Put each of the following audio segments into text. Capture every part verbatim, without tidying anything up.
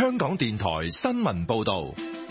香港電台新聞報道。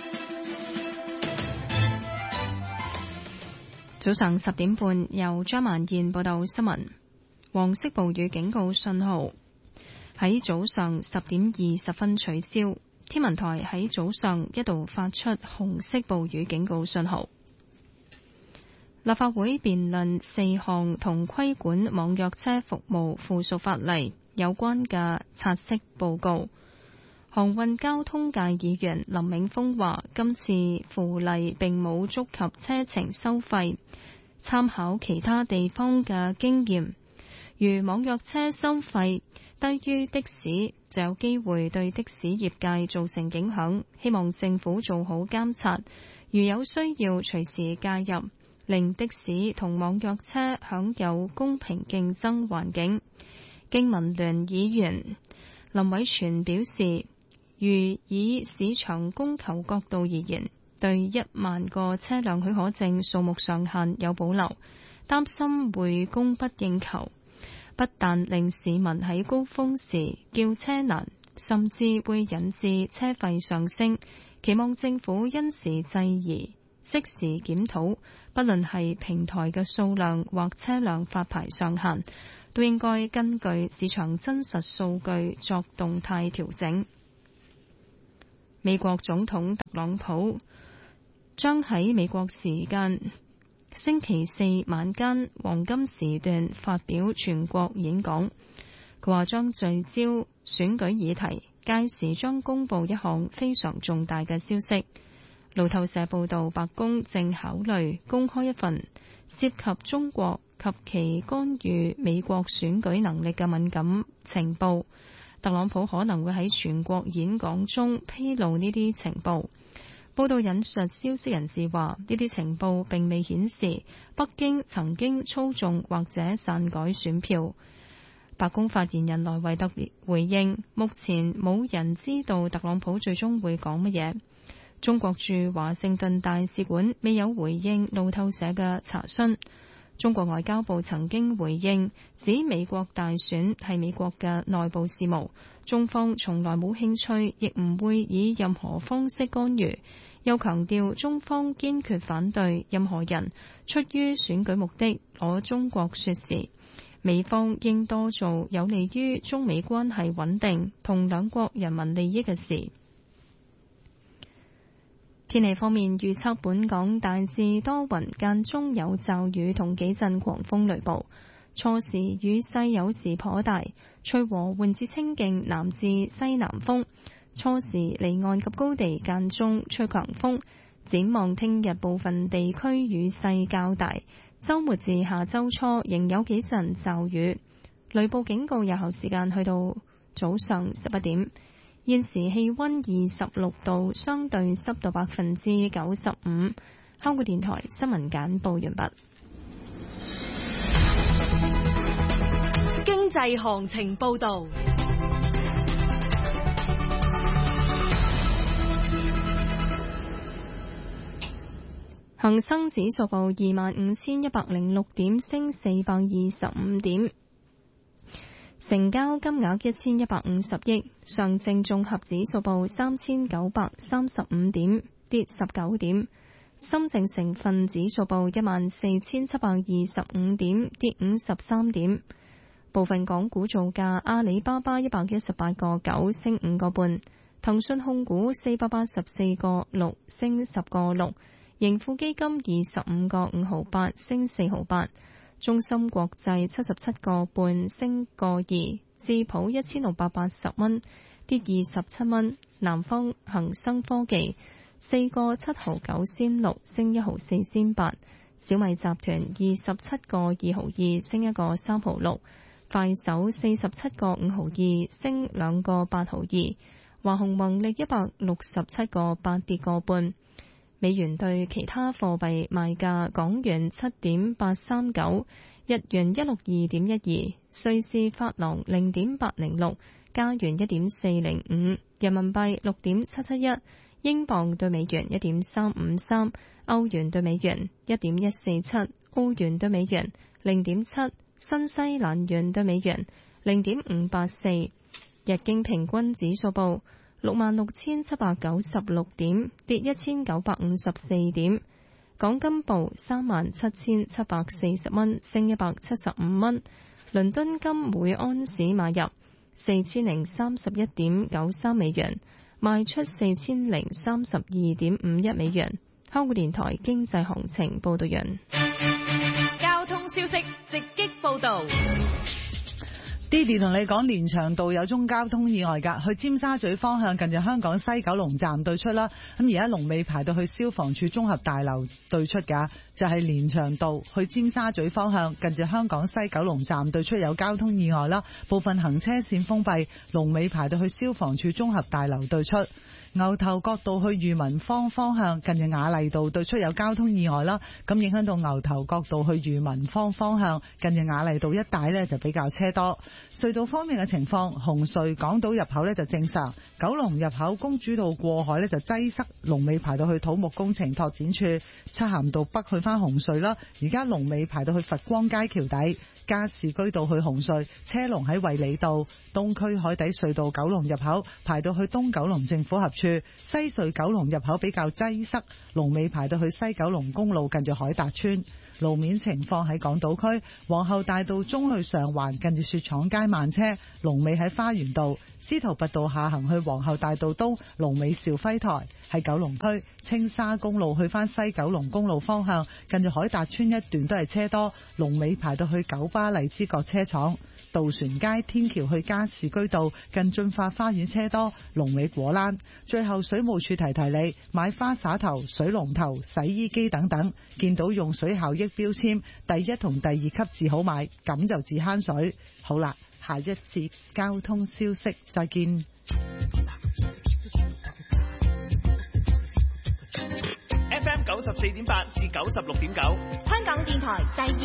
早上十點半，由張萬燕報道新聞。黃色暴雨警告信號喺早上十點二十分取消，天文台喺早上一度發出紅色暴雨警告信號。立法會辯論四項同規管網約車服務附屬法例有關嘅察悉報告。航運交通界議員林永峰話：今次附例並冇觸及車程收費，參考其他地方嘅經驗，如網約車收費低於的士，就有機會對的士業界造成影響。希望政府做好監察，如有需要隨時介入，令的士同網約車享有公平競爭環境。經民聯議員林偉全表示，如以市場供求角度而言，對一萬個車輛許可證數目上限有保留，擔心會供不應求，不但令市民喺高峰時叫車難，甚至會引致車費上升。期望政府因時制宜，適時檢討，不論係平台嘅數量或車輛發牌上限，都應該根據市場真實數據作動態調整。美國總統特朗普將喺美國時間星期四晚間黃金時段發表全國演講。佢話將聚焦選舉議題，屆時將公布一項非常重大嘅消息。路透社報道，白宮正考慮公開一份涉及中國及其干預美國選舉能力嘅敏感情報。特朗普可能會喺全國演講中披露呢啲情報。報道引述消息人士話，呢啲情報並未顯示北京曾經操縱或者篡改選票。白宮發言人萊維特回應，目前冇人知道特朗普最終會講乜嘢。中國駐華盛頓大使館未有回應路透社嘅查詢。中國外交部曾經回應，指美國大選係美國嘅內部事務，中方從來冇興趣，亦唔會以任何方式干預。又強調，中方堅決反對任何人出於選舉目的攞中國說事。美方應多做有利於中美關係穩定同兩國人民利益嘅事。天氣方面，預測本港大致多雲，間中有驟雨同幾陣狂風雷暴，初時雨勢有時頗大，吹和緩至清勁南至西南風，初時離岸及高地間中吹強風。展望聽日部分地區雨勢較大，週末至下週初仍有幾陣驟雨，雷暴警告有效時間去到早上十一點。現時氣溫二十六度，相對濕度百分之九十五。香港電台新聞簡報完畢。 經濟行情報道。 恒生指數報二萬五千一百零六點，升四百二十五點。成交金額一千一百五十億，上證綜合指數報三千九百三十五點，跌十九點。深證成分指數報一萬四千七百二十五點，跌五十三點。部分港股造價：阿里巴巴一百一十八個九，升五個半；騰訊控股四百八十四個六，升十個六；盈富基金二十五個五毫八，升四毫八。中芯國際七十七個半，升個二；智普一千六百八十蚊，跌二十七蚊；南方恒生科技四個七毫九仙六，升一毫四仙八；小米集團二十七個二毫二，升一個三毫六；快手四十七個五毫二，升兩個八毫二；華虹宏力一百六十七個八，跌個半。美元對其他貨幣賣價：港元七點八三九，日元一六二點一二，瑞士法郎零點八零六，加元一點四零五，人民幣六點七七一，英鎊對美元一點三五三，歐元對美元一點一四七，澳元對美元零點七，新西蘭元對美元零點五八四。日經平均指數報六萬六千七百九十六點，跌一千九百五十四點。港金報三萬七千七百四十蚊，升一百七十五蚊。倫敦金每安士買入四千零三十一點九三美元，賣出四千零三十二點五一美元。香港電台經濟行情報道完。 交通消息直擊報道。 Didi 同你講，連翔道有宗交通意外㗎，去尖沙咀方向近住香港西九龍站對出啦。咁而家龍尾排到去消防處綜合大樓對出㗎，就係連翔道去尖沙咀方向近住香港西九龍站對出有交通意外啦，部分行車線封閉，龍尾排到去消防處綜合大樓對出。牛頭角道去裕民坊方向近住雅麗道對出有交通意外啦，咁影響到牛頭角道去裕民坊方向近住雅麗道一帶呢就比較車多。隧道方面嘅情況，紅隧港島入口呢就正常，九龍入口公主道過海呢就擠塞，龍尾排到去土木工程拓展處。漆咸道北去返紅隧啦，而家龍尾排到去佛光街橋底。加士居道去紅隧車龍喺衛理道，東區海底隧道九龍入口排到去東九龍政府合處，西隧九龍入口比較擠塞，龍尾排到去西九龍公路近住海達村。路面情況喺港島區皇后大道中去上環近住雪廠街慢車，龍尾喺花園道。司徒拔道下行去皇后大道東，龍尾兆輝台。喺九龍區青沙公路去返西九龍公路方向近住海達村一段都係車多，龍尾排到去九巴荔枝角車廠。渡船街天橋去加士居道近駿發花園車多，龍尾果欄。最後水務署提提你，買花灑頭、水龍頭、洗衣機等等，見到用水效益標籤第一同第二級至好買，咁就自慳水。好啦，下一節交通消息再見。 F M 九十四點八至九十六點九， 香港電台第二